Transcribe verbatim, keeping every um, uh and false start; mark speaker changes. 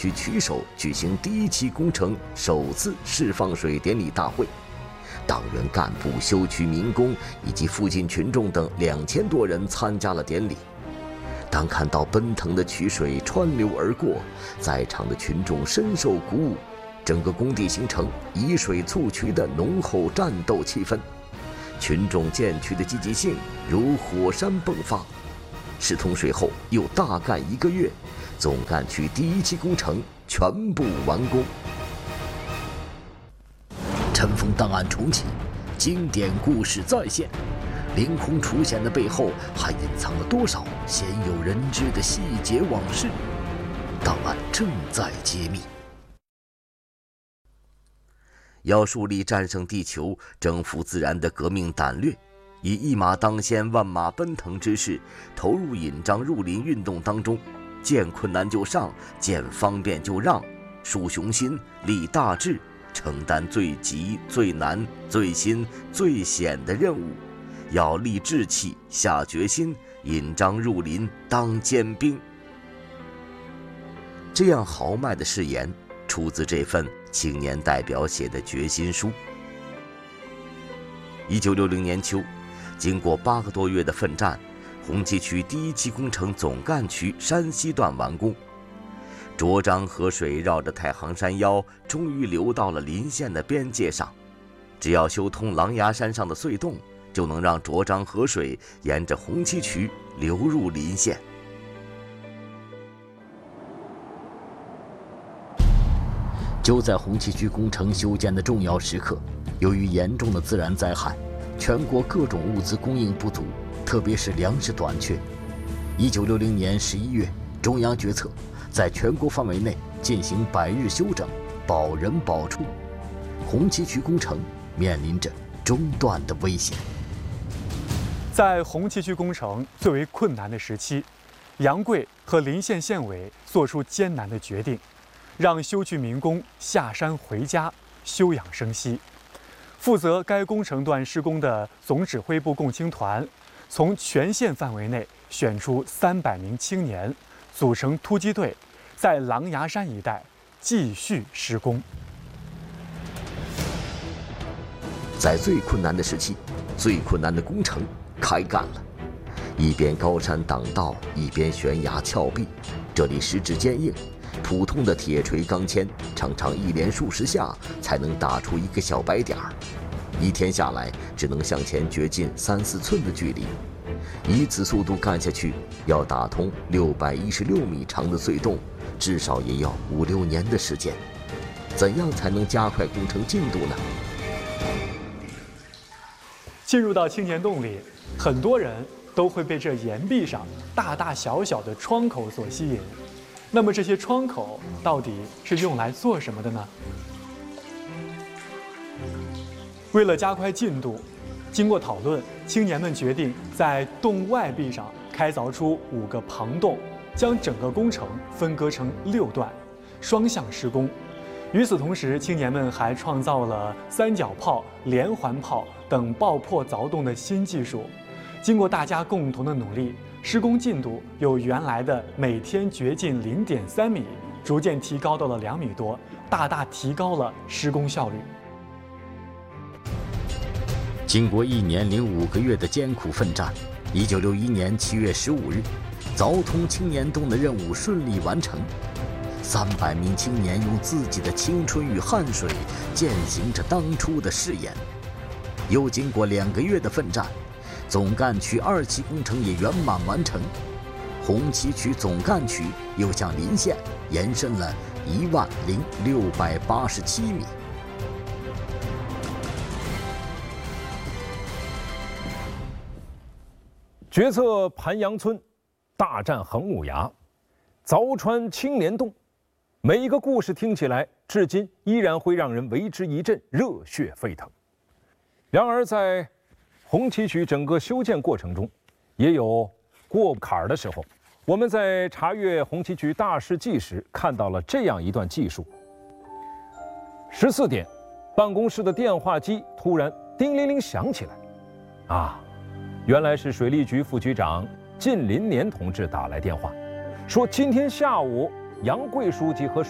Speaker 1: 区曲首举行第一期工程首次释放水典礼大会，党员干部、修区民工以及附近群众等两千多人参加了典礼。当看到奔腾的曲水穿流而过，在场的群众深受鼓舞，整个工地形成以水促渠的浓厚战斗气氛，群众建渠的积极性如火山迸发。试通水后又大干一个月，总干区第一期工程全部完工。尘封档案重启，经典故事再现，凌空出现的背后还隐藏了多少鲜有人知的细节往事？档案正在揭秘。要树立战胜地球、征服自然的革命胆略，以一马当先、万马奔腾之势投入引章入林运动当中，见困难就上，见方便就让，树雄心，立大志，承担最急、最难、最新、最险的任务，要立志气、下决心，引章入林，当尖兵。这样豪迈的誓言，出自这份青年代表写的决心书。一九六零年秋，经过八个多月的奋战，红旗渠第一期工程总干渠山西段完工。涿漳河水绕着太行山腰，终于流到了临县的边界上。只要修通狼牙山上的隧洞，就能让涿漳河水沿着红旗渠流入临县。就在红旗渠工程修建的重要时刻，由于严重的自然灾害，全国各种物资供应不足，特别是粮食短缺。一九六零年十一月，中央决策在全国范围内进行百日休整，保人保畜，红旗渠工程面临着中断的危险。
Speaker 2: 在红旗渠工程最为困难的时期，杨贵和临县县委做出艰难的决定，让修渠民工下山回家休养生息。负责该工程段施工的总指挥部共青团，从全县范围内选出三百名青年，组成突击队，在狼牙山一带继续施工。
Speaker 1: 在最困难的时期，最困难的工程开干了。一边高山挡道，一边悬崖峭壁，这里石质坚硬，普通的铁锤钢钎常常一连数十下才能打出一个小白点儿，一天下来只能向前掘进三四寸的距离。以此速度干下去，要打通六百一十六米长的隧洞，至少也要五六年的时间。怎样才能加快工程进度呢？
Speaker 2: 进入到青年洞里，很多人都会被这岩壁上大大小小的窗口所吸引。那么这些窗口到底是用来做什么的呢？为了加快进度，经过讨论，青年们决定在洞外壁上开凿出五个旁洞，将整个工程分割成六段，双向施工。与此同时，青年们还创造了三角炮、连环炮等爆破凿洞的新技术。经过大家共同的努力，施工进度由原来的每天掘进零点三米，逐渐提高到了两米多，大大提高了施工效率。
Speaker 1: 经过一年零五个月的艰苦奋战，一九六一年七月十五日，凿通青年洞的任务顺利完成。三百名青年用自己的青春与汗水践行着当初的誓言。又经过两个月的奋战，总干渠二期工程也圆满完成。红旗渠总干渠又向临县延伸了一万零六百八十七米。
Speaker 3: 决策盘阳村，大战横木崖，凿穿青年洞，每一个故事听起来，至今依然会让人为之一振，热血沸腾。然而，在红旗渠整个修建过程中，也有过坎儿的时候。我们在查阅红旗渠大事记时，看到了这样一段记述：十四点，办公室的电话机突然叮铃铃响起来，啊！原来是水利局副局长靳林年同志打来电话，说今天下午杨贵书记和